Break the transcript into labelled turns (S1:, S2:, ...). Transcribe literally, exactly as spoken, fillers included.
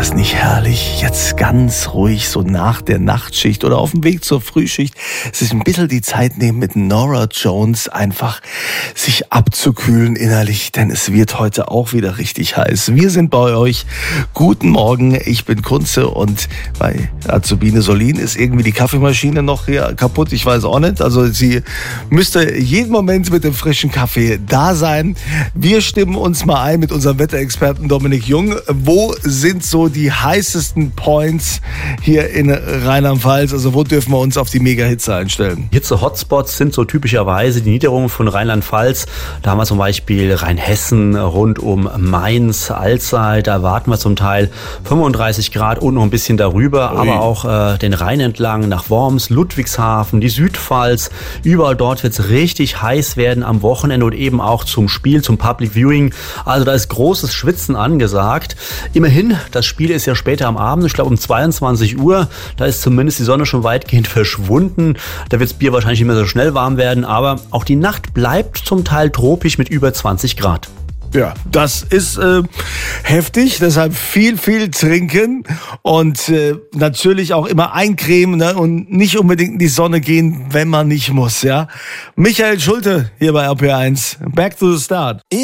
S1: das nicht herrlich? Jetzt ganz ruhig, so nach der Nachtschicht oder auf dem Weg zur Frühschicht, sich ein bisschen die Zeit nehmen, mit Norah Jones einfach sich abzukühlen innerlich, denn es wird heute auch wieder richtig heiß. Wir sind bei euch. Guten Morgen, ich bin Kunze und bei Azubine Solin ist irgendwie die Kaffeemaschine noch hier kaputt, ich weiß auch nicht. Also sie müsste jeden Moment mit dem frischen Kaffee da sein. Wir stimmen uns mal ein mit unserem Wetterexperten Dominik Jung. Wo sind so die heißesten Points hier in Rheinland-Pfalz? Also wo dürfen wir uns auf die Mega-Hitze einstellen?
S2: Hitze-Hotspots sind so typischerweise die Niederungen von Rheinland-Pfalz. Da haben wir zum Beispiel Rheinhessen rund um Mainz, Alzey. Da erwarten wir zum Teil fünfunddreißig Grad und noch ein bisschen darüber. Ui. Aber auch äh, den Rhein entlang nach Worms, Ludwigshafen, die Südpfalz. Überall dort wird es richtig heiß werden am Wochenende und eben auch zum Spiel, zum Public Viewing. Also da ist großes Schwitzen angesagt. Immerhin, das Spiel ist ja später am Abend, ich glaube um zweiundzwanzig Uhr. Da ist zumindest die Sonne schon weitgehend verschwunden. Da wird das Bier wahrscheinlich nicht mehr so schnell warm werden, aber auch die Nacht bleibt zum Teil tropisch mit über zwanzig Grad.
S1: Ja, das ist äh, heftig, deshalb viel, viel trinken und äh, natürlich auch immer eincremen, ne? Und nicht unbedingt in die Sonne gehen, wenn man nicht muss. Ja, Michael Schulte hier bei R P eins. Back to the start.